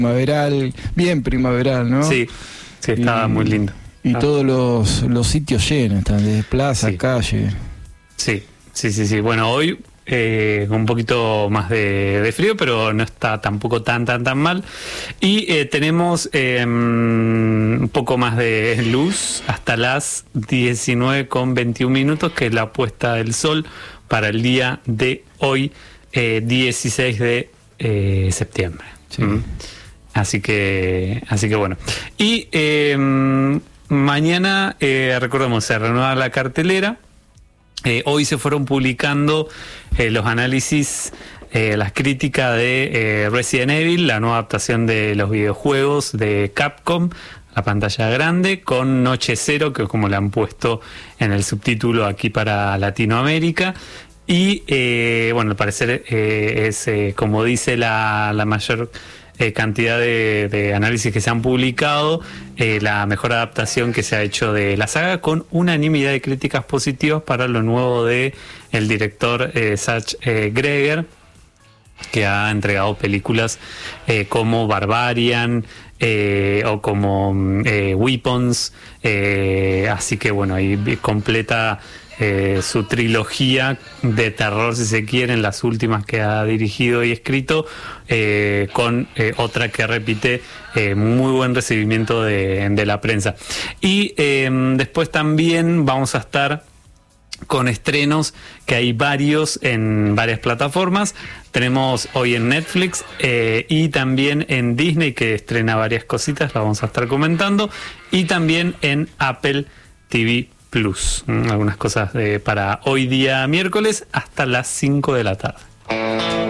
primaveral, bien primaveral, ¿no? Sí, sí, estaba muy lindo. Y todos los sitios llenos, están desde plaza, Sí. calle. Sí. Bueno, hoy un poquito más de frío, pero no está tampoco tan mal. Y tenemos un poco más de luz hasta las 19:21, que es la puesta del sol para el día de hoy, 16 de septiembre. Sí. Así que bueno. Y mañana, recordemos, se renueva la cartelera. Hoy se fueron publicando los análisis, las críticas de Resident Evil, la nueva adaptación de los videojuegos de Capcom, la pantalla grande, con Noche Cero, que es como le han puesto en el subtítulo aquí para Latinoamérica. Y bueno, al parecer es, como dice la mayor cantidad de análisis que se han publicado, la mejor adaptación que se ha hecho de la saga, con unanimidad de críticas positivas para lo nuevo de el director Zach Greger, que ha entregado películas como Barbarian o como Weapons, así que bueno, ahí completa su trilogía de terror, si se quiere, en las últimas que ha dirigido y escrito, con otra que repite muy buen recibimiento de la prensa. Y después también vamos a estar con estrenos, que hay varios en varias plataformas. Tenemos hoy en Netflix y también en Disney, que estrena varias cositas, las vamos a estar comentando, y también en Apple TV Plus. Algunas cosas para hoy día miércoles hasta las 5 de la tarde.